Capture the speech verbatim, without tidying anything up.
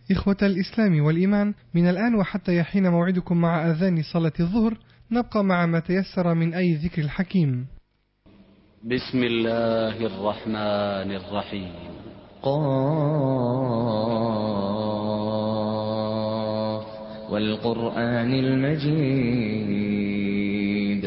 إخوة الإسلام والإيمان، من الآن وحتى يحين موعدكم مع أذان صلاة الظهر نبقى مع ما تيسر من أي ذكر الحكيم. بسم الله الرحمن الرحيم. قاف والقرآن المجيد